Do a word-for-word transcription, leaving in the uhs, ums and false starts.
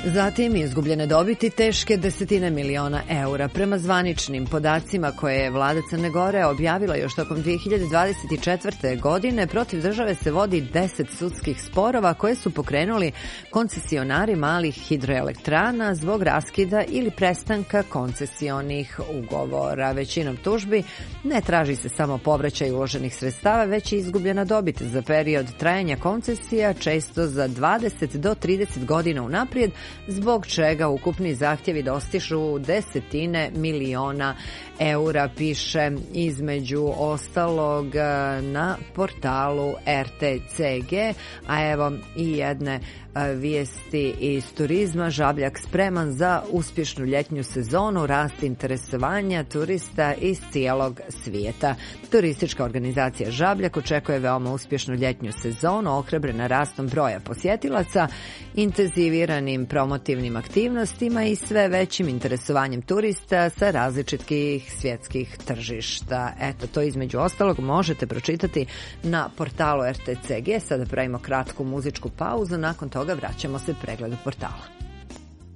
Zatim izgubljene dobiti teške desetine miliona eura. Prema zvaničnim podacima koje je vlada Crne Gore objavila još tokom dve hiljade dvadeset četvrte. godine, protiv države se vodi deset sudskih sporova koje su pokrenuli koncesionari malih hidroelektrana zbog raskida ili prestanka koncesionih ugovora. Većinom tužbi ne traži se samo povraćaj uloženih sredstava, već i izgubljena dobit za period trajanja koncesija, često za dvadeset do trideset godina unaprijed, zbog čega ukupni zahtjevi dostižu desetine miliona eura, piše između ostalog na portalu R T C G, a evo i jedne vijesti iz turizma. Žabljak spreman za uspješnu ljetnju sezonu, rast interesovanja turista iz cijelog svijeta. Turistička organizacija Žabljak očekuje veoma uspješnu ljetnju sezonu, ohrabrena rastom broja posjetilaca, intenziviranim promotivnim aktivnostima i sve većim interesovanjem turista sa različitih svjetskih tržišta. Eto, to između ostalog možete pročitati na portalu R T C G. Sada pravimo kratku muzičku pauzu, nakon toga vraćamo se pregledu portala.